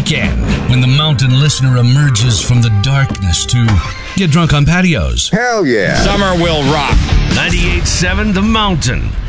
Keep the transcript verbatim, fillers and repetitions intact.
weekend when the mountain listener emerges from the darkness to get drunk on patios. Hell yeah. Summer will rock. ninety-eight point seven The Mountain.